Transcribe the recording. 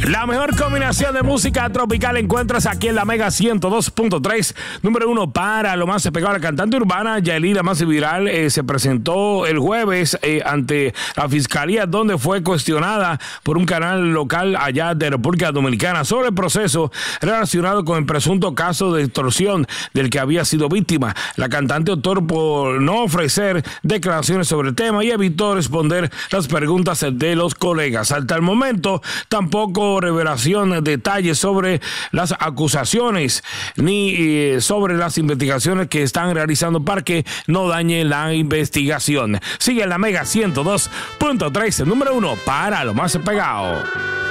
La mejor combinación de música tropical encuentras aquí en la Mega 102.3. Número 1 para lo más pegado. La cantante urbana Yailin, más viral, se presentó el jueves ante la fiscalía, donde fue cuestionada por un canal local allá de República Dominicana sobre el proceso relacionado con el presunto caso de extorsión del que había sido víctima. La cantante optó por no ofrecer declaraciones sobre el tema y evitó responder las preguntas de los colegas. Hasta el momento tampoco revelación de detalles sobre las acusaciones ni sobre las investigaciones que están realizando para que no dañe la investigación. Sigue en la Mega 102.3, número 1 para lo más pegado.